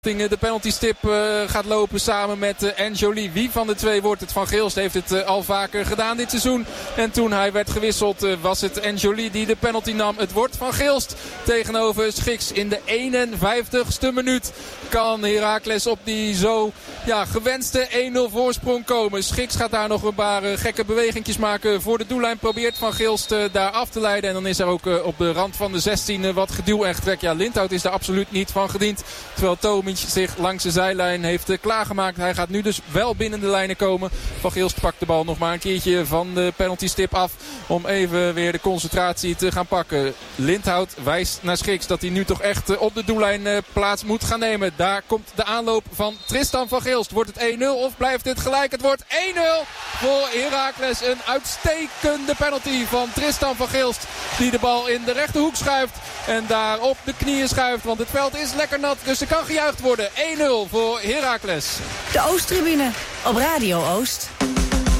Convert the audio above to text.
De penaltystip gaat lopen samen met N'Joli. Wie van de twee wordt het? Van Geelst heeft het al vaker gedaan dit seizoen. En toen hij werd gewisseld was het N'Joli die de penalty nam. Het wordt Van Geelst tegenover Schiks in de 51ste minuut. Kan Heracles op die zo gewenste 1-0 voorsprong komen. Schiks gaat daar nog een paar gekke bewegingjes maken voor de doellijn. Probeert Van Geelst daar af te leiden. En dan is er ook op de rand van de 16 wat geduw en getrek. Ja, Lindhout is daar absoluut niet van gediend. Terwijl Tomic zich langs de zijlijn heeft klaargemaakt. Hij gaat nu dus wel binnen de lijnen komen. Van Geelst pakt de bal nog maar een keertje van de penaltystip af. Om even weer de concentratie te gaan pakken. Lindhout wijst naar Schiks dat hij nu toch echt op de doellijn plaats moet gaan nemen. Daar komt de aanloop van Tristan van Geelst. Wordt het 1-0 of blijft het gelijk? Het wordt 1-0 voor Heracles. Een uitstekende penalty van Tristan van Geelst. Die de bal in de rechterhoek schuift. En daar op de knieën schuift. Want het veld is lekker nat. Dus er kan gejuicht worden. 1-0 voor Heracles. De Oosttribune op Radio Oost.